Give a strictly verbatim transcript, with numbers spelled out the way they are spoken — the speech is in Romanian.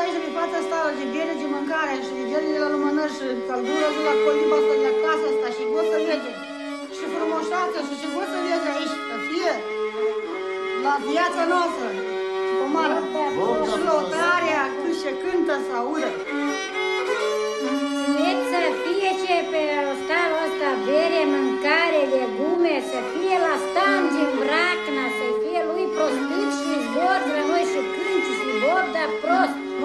aici de fața asta, de bere, de mâncare și de bere de la lumânări și căldură de la coliba asta, de la casa asta și o să vede. Și frumușață și ce o să vede aici, să fie la viața noastră. Pomară. Și lăutarea când se cântă să audă. Țineți să fie ce pe